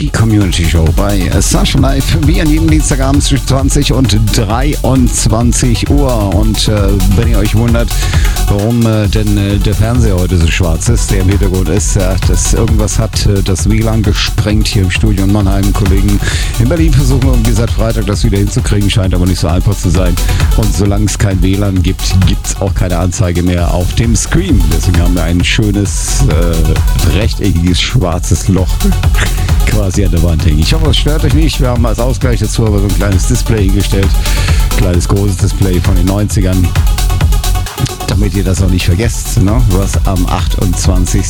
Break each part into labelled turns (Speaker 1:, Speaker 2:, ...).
Speaker 1: Die Community Show bei Sunshine Live, wie an jedem Dienstagabend zwischen 20 und 23 Uhr. Und wenn ihr euch wundert, warum denn der Fernseher heute so schwarz ist, der im Hintergrund ist, dass irgendwas hat das WLAN gesprengt hier im Studio in Mannheim. Kollegen in Berlin versuchen irgendwie seit Freitag das wieder hinzukriegen, scheint aber nicht so einfach zu sein. Und solange es kein WLAN gibt, gibt es auch keine Anzeige mehr auf dem Screen. Deswegen haben wir ein schönes, rechteckiges, schwarzes Loch quasi an der Wand hängen. Ich hoffe, es stört euch nicht. Wir haben als Ausgleich dazu aber so ein kleines Display hingestellt. Kleines, großes Display von den 90ern. Damit ihr das auch nicht vergesst, ne? Was am 28.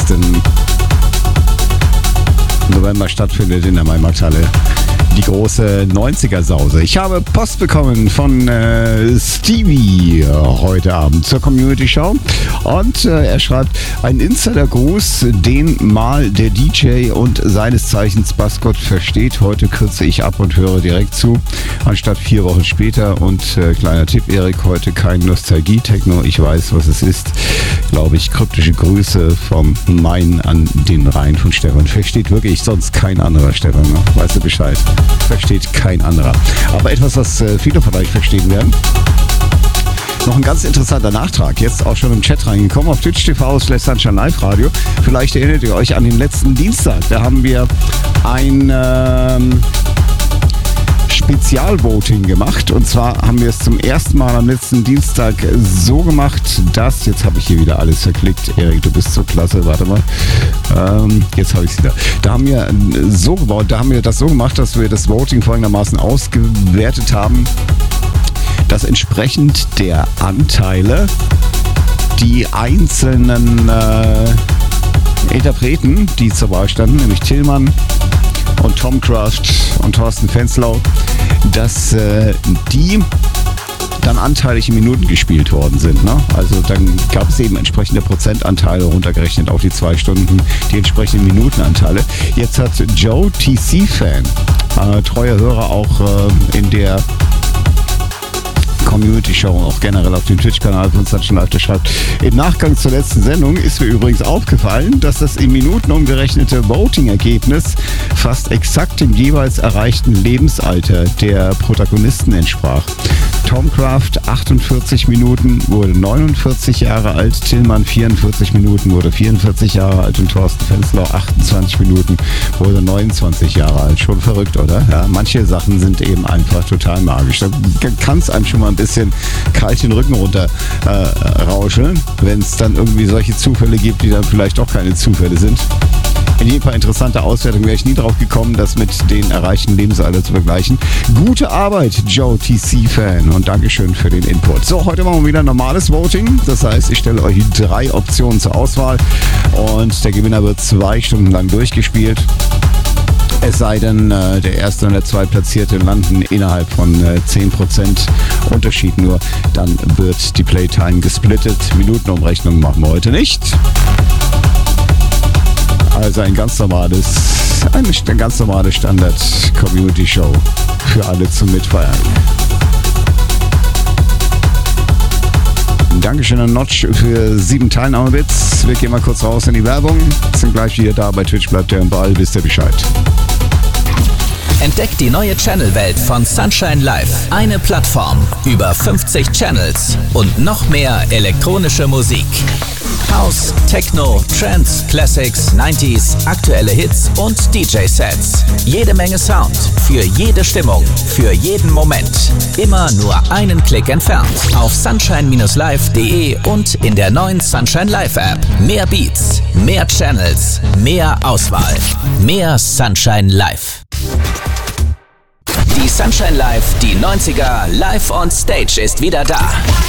Speaker 1: November stattfindet in der Maimarkthalle. Die große 90er-Sause. Ich habe Post bekommen von Stevie heute Abend zur Community-Show. Und er schreibt, ein Insider-Gruß, den mal der DJ und seines Zeichens Baskot versteht. Heute kürze ich ab und höre direkt zu, anstatt 4 Wochen später. Und kleiner Tipp, Erik, heute kein Nostalgie-Techno. Ich weiß, was es ist. Glaube ich, kryptische Grüße vom Main an den Rhein von Stefan. Versteht wirklich sonst kein anderer, Stefan. Ne? Weißt du Bescheid? Versteht kein anderer. Aber etwas, was viele von euch verstehen werden. Noch ein ganz interessanter Nachtrag, jetzt auch schon im Chat reingekommen, auf twitch.tv/Sunshine Live Radio. Vielleicht erinnert ihr euch an den letzten Dienstag. Da haben wir ein Spezialvoting gemacht. Und zwar haben wir es zum ersten Mal am letzten Dienstag so gemacht, dass, jetzt habe ich hier wieder alles verklickt. Erik, du bist so klasse, warte mal. Jetzt habe ich es wieder. Da haben wir das so gemacht, dass wir das Voting folgendermaßen ausgewertet haben, dass entsprechend der Anteile die einzelnen Interpreten, die zur Wahl standen, nämlich Tillmann und Tom Kraft und Thorsten Fenslau, dass die dann anteilig in Minuten gespielt worden sind. Ne? Also dann gab es eben entsprechende Prozentanteile runtergerechnet auf die 2 Stunden, die entsprechenden Minutenanteile. Jetzt hat Joe TC-Fan, treuer Hörer auch in der Community-Show, auch generell auf dem Twitch-Kanal von Sunshine Live, der schreibt, im Nachgang zur letzten Sendung ist mir übrigens aufgefallen, dass das in Minuten umgerechnete Voting-Ergebnis fast exakt dem jeweils erreichten Lebensalter der Protagonisten entsprach. Tom Kraft 48 Minuten, wurde 49 Jahre alt, Tillmann 44 Minuten, wurde 44 Jahre alt und Thorsten Fenslau 28 Minuten, wurde 29 Jahre alt. Schon verrückt, oder? Ja, manche Sachen sind eben einfach total magisch. Da kann es einem schon mal ein bisschen kalt den Rücken runter rauscheln, wenn es dann irgendwie solche Zufälle gibt, die dann vielleicht doch keine Zufälle sind. In jedem Fall interessante Auswertung, wäre ich nie drauf gekommen, das mit den erreichten Lebensalter zu vergleichen. Gute Arbeit, Joe TC-Fan, und Dankeschön für den Input. So, heute machen wir wieder normales Voting. Das heißt, ich stelle euch 3 Optionen zur Auswahl und der Gewinner wird 2 Stunden lang durchgespielt. Es sei denn, der erste und der zweitplatzierte landen innerhalb von 10% Unterschied nur. Dann wird die Playtime gesplittet. Minutenumrechnung machen wir heute nicht. Also eine ganz normale Standard-Community-Show für alle zum Mitfeiern. Dankeschön an Notch für 7 Teilnahmebits. Wir gehen mal kurz raus in die Werbung. Sind gleich wieder da bei Twitch. Bleibt ihr am Ball, wisst ihr Bescheid.
Speaker 2: Entdeckt die neue Channelwelt von Sunshine Live. Eine Plattform, über 50 Channels und noch mehr elektronische Musik. House, Techno, Trance, Classics, 90s, aktuelle Hits und DJ-Sets. Jede Menge Sound, für jede Stimmung, für jeden Moment. Immer nur einen Klick entfernt. Auf sunshine-live.de und in der neuen Sunshine Live App. Mehr Beats, mehr Channels, mehr Auswahl. Mehr Sunshine Live. Die Sunshine Live, die 90er, live on stage ist wieder da.